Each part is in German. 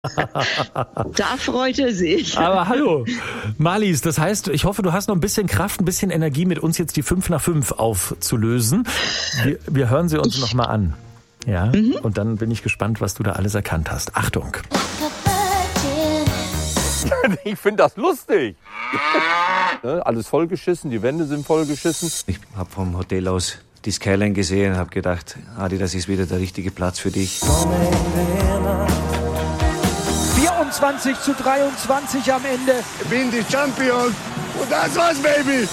Da freut er sich. Aber hallo, Marlies, das heißt, ich hoffe, du hast noch ein bisschen Kraft, ein bisschen Energie, mit uns jetzt die 5 nach 5 aufzulösen. Wir hören sie uns nochmal an. Ja, und dann bin ich gespannt, was du da alles erkannt hast. Achtung. Ich finde das lustig. Alles vollgeschissen, die Wände sind vollgeschissen. Ich habe vom Hotel aus die Skyline gesehen und habe gedacht, Adi, das ist wieder der richtige Platz für dich. 24:23 am Ende. Ich bin die Champion und das war's, Baby.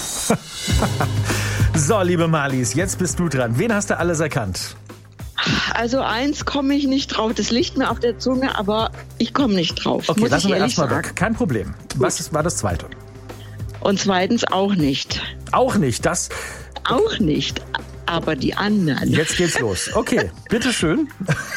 So, liebe Marlies, jetzt bist du dran. Wen hast du alles erkannt? Also eins komme ich nicht drauf. Das liegt mir auf der Zunge, aber ich komme nicht drauf. Okay, muss lassen ich wir ehrlich erstmal sagen. weg. Kein Problem. Was war das zweite? Und zweitens auch nicht. Auch nicht. Das. Auch nicht. Aber die anderen. Jetzt geht's los. Okay, bitteschön.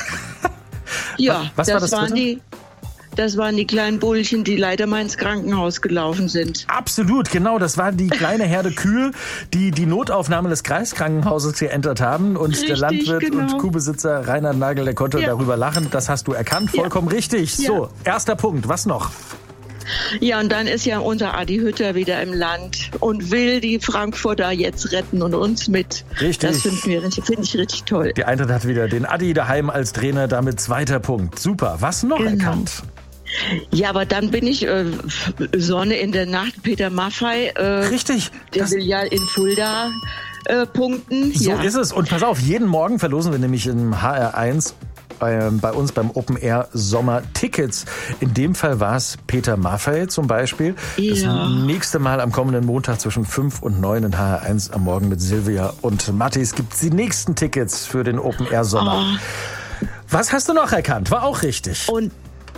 Ja, was war das dritte? Das waren die kleinen Bullchen, die leider mal ins Krankenhaus gelaufen sind. Absolut, genau. Das war die kleine Herde Kühe, die die Notaufnahme des Kreiskrankenhauses geentert haben. Und Richtig, der Landwirt genau. und Kuhbesitzer Reinhard Nagel, der konnte darüber lachen. Das hast du erkannt. Vollkommen richtig. Ja. So, erster Punkt. Was noch? Ja, und dann ist ja unser Adi Hütter wieder im Land und will die Frankfurter jetzt retten und uns mit. Richtig. Das finde ich richtig toll. Die Eintracht hat wieder den Adi daheim als Trainer. Damit zweiter Punkt. Super. Was noch erkannt? Ja, aber dann bin ich Sonne in der Nacht, Peter Maffay. Richtig. Der will ja in Fulda punkten. So ja. ist es. Und pass auf, jeden Morgen verlosen wir nämlich im HR1 bei uns beim Open Air Sommer Tickets. In dem Fall war es Peter Maffay zum Beispiel. Das nächste Mal am kommenden Montag zwischen 5 und 9 in HR1 am Morgen mit Silvia und Mattis gibt es die nächsten Tickets für den Open Air Sommer. Oh. Was hast du noch erkannt? War auch richtig. Und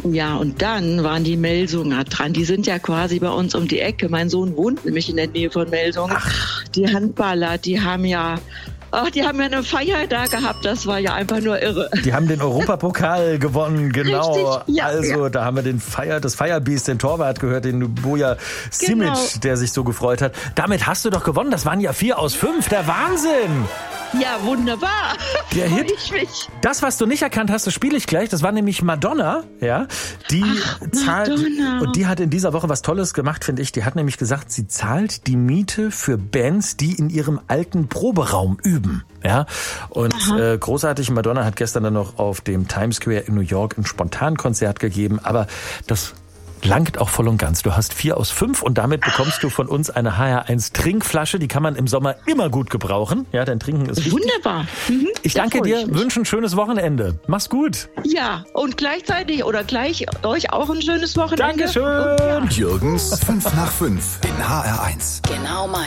dann waren die Melsunger dran. Die sind ja quasi bei uns um die Ecke. Mein Sohn wohnt nämlich in der Nähe von Melsungen. Die Handballer, die haben ja eine Feier da gehabt, das war ja einfach nur irre. Die haben den Europapokal gewonnen, genau. Richtig, ja, da haben wir das Firebeast, den Torwart gehört, den Boja Simic, der sich so gefreut hat. Damit hast du doch gewonnen, das waren ja 4 aus 5, der Wahnsinn! Ja, wunderbar. Der Hit. Ich mich. Das, was du nicht erkannt hast, das spiele ich gleich. Das war nämlich Madonna, ja. Die zahlt, Madonna. und die hat in dieser Woche was Tolles gemacht, finde ich. Die hat nämlich gesagt, sie zahlt die Miete für Bands, die in ihrem alten Proberaum üben, ja. Und großartig, Madonna hat gestern dann noch auf dem Times Square in New York ein Spontankonzert gegeben, aber das langt auch voll und ganz. Du hast 4 aus 5 und damit bekommst du von uns eine HR1 Trinkflasche. Die kann man im Sommer immer gut gebrauchen. Ja, dein Trinken ist wichtig. Wunderbar. Ich danke dir, wünsche ein schönes Wochenende. Mach's gut. Ja, und gleich euch auch ein schönes Wochenende. Dankeschön. Jürgens 5 nach 5 in HR1. Genau mein.